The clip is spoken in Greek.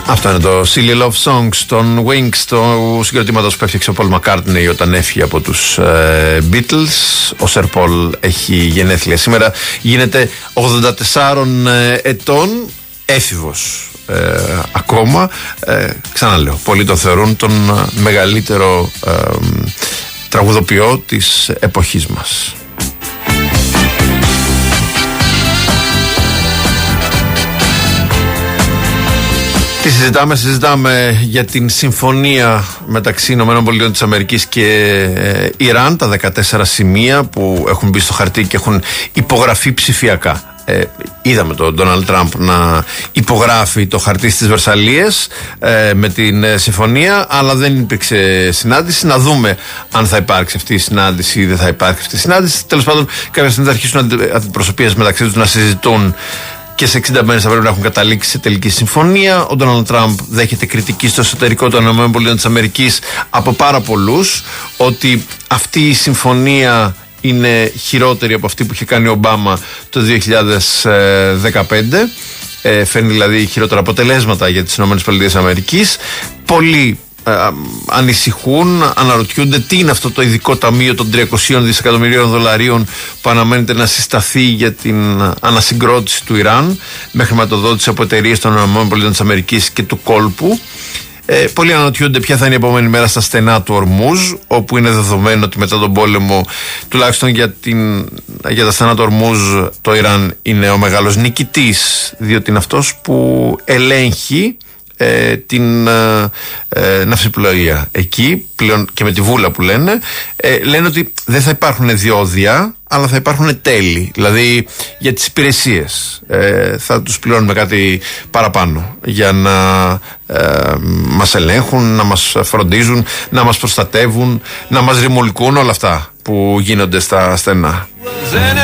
Αυτό είναι το Silly Love Songs των Wings, του συγκροτήματος που έφτιαξε ο Paul McCartney όταν έφυγε από τους Beatles. Ο Sir Paul έχει γενέθλια σήμερα, γίνεται 84 ετών, έφηβος ακόμα. Ξαναλέω, πολλοί τον θεωρούν τον μεγαλύτερο τραγουδοποιό της εποχής μας. Τι συζητάμε για την συμφωνία μεταξύ ΗΠΑ και Ιράν, τα 14 σημεία που έχουν μπει στο χαρτί και έχουν υπογραφεί ψηφιακά. Είδαμε τον Ντόναλντ Τραμπ να υπογράφει το χαρτί στις Βερσαλλίες με την συμφωνία, αλλά δεν υπήρξε συνάντηση. Να δούμε αν θα υπάρξει αυτή η συνάντηση ή δεν θα υπάρξει αυτή η συνάντηση. Τέλος πάντων, κάποια στιγμή θα αρχίσουν αντιπροσωπείες μεταξύ τους να συζητούν και σε 60 μέρες θα πρέπει να έχουν καταλήξει σε τελική συμφωνία. Ο Ντόναλντ Τραμπ δέχεται κριτική στο εσωτερικό των ΗΠΑ από πάρα πολλούς, ότι αυτή η συμφωνία είναι χειρότερη από αυτή που είχε κάνει ο Ομπάμα το 2015. Φέρνει δηλαδή χειρότερα αποτελέσματα για τις ΗΠΑ. Πολλοί ανησυχούν, αναρωτιούνται τι είναι αυτό το ειδικό ταμείο των 300 δισεκατομμυρίων δολαρίων που αναμένεται να συσταθεί για την ανασυγκρότηση του Ιράν με χρηματοδότηση από εταιρείες των ΗΠΑ και του κόλπου. Πολλοί αναρωτιούνται ποια θα είναι η επόμενη μέρα στα στενά του Ορμούζ, όπου είναι δεδομένο ότι μετά τον πόλεμο, τουλάχιστον για τα στενά του Ορμούζ, το Ιράν είναι ο μεγάλος νικητής, διότι είναι αυτός που ελέγχει την ναυσιπλοεία εκεί πλέον, και με τη βούλα που λένε ότι δεν θα υπάρχουν διόδια, αλλά θα υπάρχουν τέλη, δηλαδή για τις υπηρεσίες θα τους πληρώνουμε κάτι παραπάνω για να μας ελέγχουν, να μας φροντίζουν, να μας προστατεύουν, να μας ρημουλκούν, όλα αυτά που γίνονται στα στενά.